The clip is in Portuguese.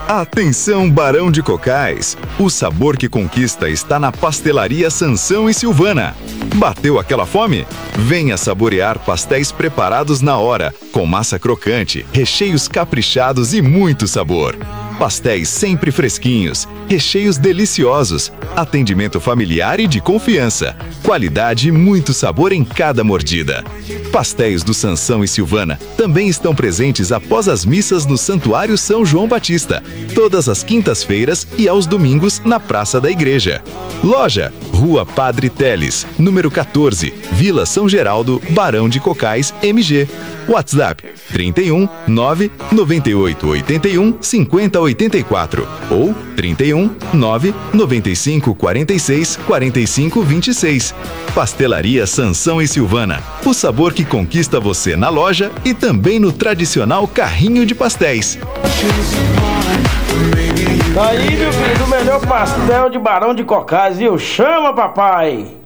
Atenção, Barão de Cocais! O sabor que conquista está na Pastelaria Sansão e Silvana. Bateu aquela fome? Venha saborear pastéis preparados na hora, com massa crocante, recheios caprichados e muito sabor. Pastéis sempre fresquinhos, recheios deliciosos, atendimento familiar e de confiança, qualidade e muito sabor em cada mordida. Pastéis do Sansão e Silvana também estão presentes após as missas no Santuário São João Batista, todas as quintas-feiras e aos domingos na Praça da Igreja. Loja: Rua Padre Teles, número 14, Vila São Geraldo, Barão de Cocais, MG. WhatsApp: 31 9 98 81 50 84 ou 31 9 95 46 45 26. Pastelaria Sansão e Silvana. O sabor que conquista você na loja e também no tradicional carrinho de pastéis. Tá aí, meu filho, o melhor pastel de Barão de Cocais, viu? Chama, papai!